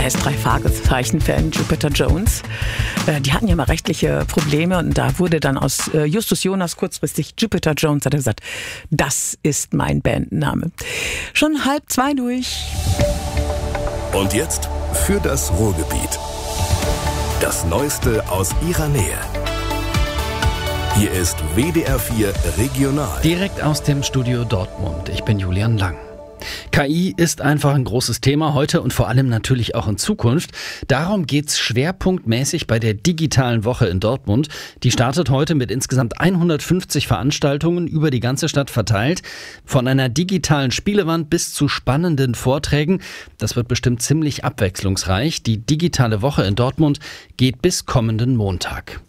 heißt 3 Fragezeichen-Fan Jupiter Jones. Die hatten ja mal rechtliche Probleme und da wurde dann aus Justus Jonas kurzfristig Jupiter Jones, hat er gesagt, das ist mein Bandname. Schon 1:30 durch. Und jetzt für das Ruhrgebiet. Das Neueste aus ihrer Nähe. Hier ist WDR 4 Regional. Direkt aus dem Studio Dortmund. Ich bin Julian Lang. KI ist einfach ein großes Thema heute und vor allem natürlich auch in Zukunft. Darum geht's schwerpunktmäßig bei der digitalen Woche in Dortmund. Die startet heute mit insgesamt 150 Veranstaltungen über die ganze Stadt verteilt. Von einer digitalen Spielewand bis zu spannenden Vorträgen. Das wird bestimmt ziemlich abwechslungsreich. Die digitale Woche in Dortmund geht bis kommenden Montag.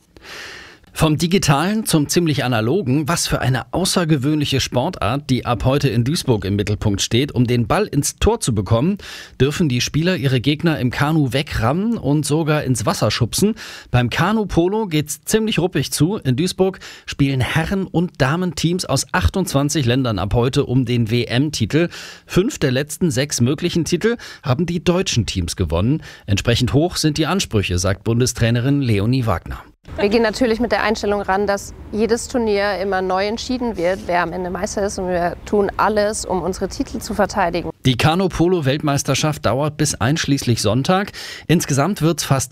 Vom Digitalen zum ziemlich Analogen, was für eine außergewöhnliche Sportart, die ab heute in Duisburg im Mittelpunkt steht. Um den Ball ins Tor zu bekommen, dürfen die Spieler ihre Gegner im Kanu wegrammen und sogar ins Wasser schubsen. Beim Kanu-Polo geht's ziemlich ruppig zu. In Duisburg spielen Herren- und Damenteams aus 28 Ländern ab heute um den WM-Titel. 5 der letzten 6 möglichen Titel haben die deutschen Teams gewonnen. Entsprechend hoch sind die Ansprüche, sagt Bundestrainerin Leonie Wagner. Wir gehen natürlich mit der Einstellung ran, dass jedes Turnier immer neu entschieden wird, wer am Ende Meister ist. Und wir tun alles, um unsere Titel zu verteidigen. Die Kanu-Polo-Weltmeisterschaft dauert bis einschließlich Sonntag. Insgesamt wird es fast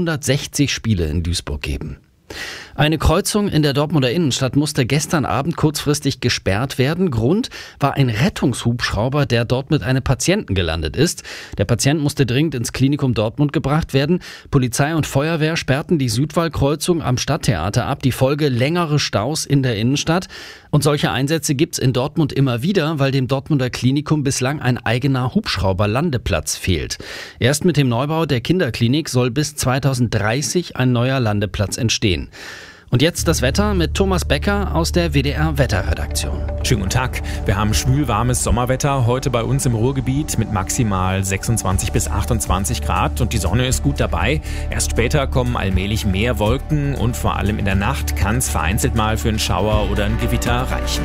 360 Spiele in Duisburg geben. Eine Kreuzung in der Dortmunder Innenstadt musste gestern Abend kurzfristig gesperrt werden. Grund war ein Rettungshubschrauber, der dort mit einem Patienten gelandet ist. Der Patient musste dringend ins Klinikum Dortmund gebracht werden. Polizei und Feuerwehr sperrten die Südwallkreuzung am Stadttheater ab. Die Folge: längere Staus in der Innenstadt. Und solche Einsätze gibt's in Dortmund immer wieder, weil dem Dortmunder Klinikum bislang ein eigener Hubschrauberlandeplatz fehlt. Erst mit dem Neubau der Kinderklinik soll bis 2030 ein neuer Landeplatz entstehen. Und jetzt das Wetter mit Thomas Becker aus der WDR-Wetterredaktion. Schönen guten Tag. Wir haben schwülwarmes Sommerwetter heute bei uns im Ruhrgebiet mit maximal 26 bis 28 Grad und die Sonne ist gut dabei. Erst später kommen allmählich mehr Wolken und vor allem in der Nacht kann es vereinzelt mal für einen Schauer oder ein Gewitter reichen.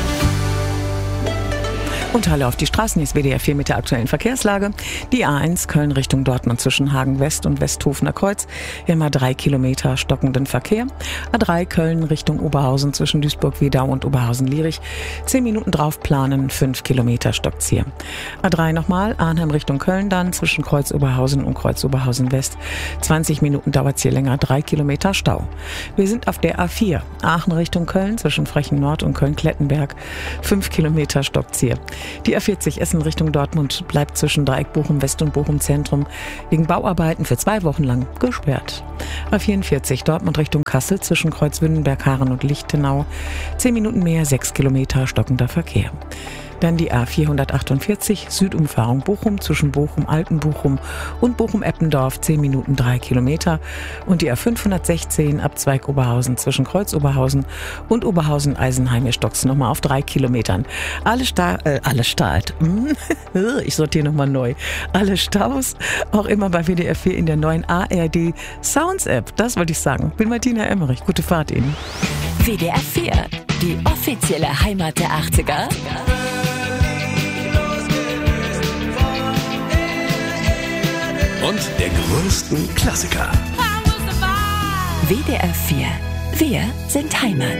Und Halle auf die Straßen, ist WDR 4 mit der aktuellen Verkehrslage. Die A1 Köln Richtung Dortmund zwischen Hagen West und Westhofener Kreuz. Wir haben 3 Kilometer stockenden Verkehr. A3 Köln Richtung Oberhausen zwischen Duisburg-Wiedau und Oberhausen-Lierich. 10 Minuten drauf planen, 5 Kilometer stockt's hier. A3 nochmal, Arnhem Richtung Köln dann zwischen Kreuz Oberhausen und Kreuz Oberhausen West. 20 Minuten dauert's hier länger, 3 Kilometer Stau. Wir sind auf der A4 Aachen Richtung Köln zwischen Frechen Nord und Köln-Klettenberg. 5 Kilometer stockt's hier. Die A40 Essen Richtung Dortmund bleibt zwischen Dreieck Bochum West und Bochum Zentrum wegen Bauarbeiten für 2 Wochen lang gesperrt. A44 Dortmund Richtung Kassel zwischen Kreuz Wünnenberg-Haaren und Lichtenau. 10 Minuten mehr, 6 Kilometer stockender Verkehr. Dann die A448 Südumfahrung Bochum zwischen Bochum-Altenbochum und Bochum-Eppendorf, 10 Minuten 3 Kilometer. Und die A516 Abzweig Oberhausen zwischen Kreuz Oberhausen und Oberhausen-Eisenheim, ihr stockt's nochmal auf 3 Kilometern. Ich sortiere nochmal neu. Alle Staus, auch immer bei WDR 4 in der neuen ARD Sounds App. Das wollte ich sagen. Bin Martina Emmerich. Gute Fahrt Ihnen. WDR 4, die offizielle Heimat der 80er. Und der größten Klassiker. WDR 4. Wir sind Heimat.